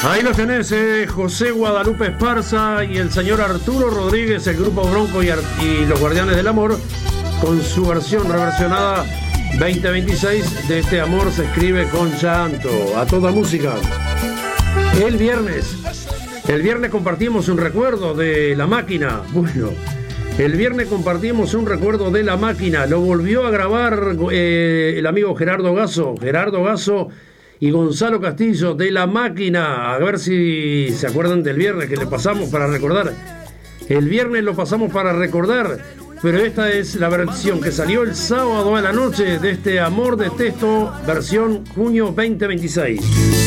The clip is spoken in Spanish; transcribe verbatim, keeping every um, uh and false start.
Ahí los tenés, eh, José Guadalupe Esparza y el señor Arturo Rodríguez, el grupo Bronco y, Ar- y los Guardianes del Amor, con su versión reversionada veinte veintiséis de Este amor se escribe con llanto, a toda música. El viernes, el viernes compartimos un recuerdo de La Máquina. Bueno, el viernes compartimos un recuerdo de La Máquina. Lo volvió a grabar eh, el amigo Gerardo Gasso. Gerardo Gasso y Gonzalo Castillo de La Máquina. A ver si se acuerdan del viernes que le pasamos para recordar. El viernes lo pasamos para recordar, pero esta es la versión que salió el sábado a la noche de Este amor de texto, versión junio veinte veintiséis.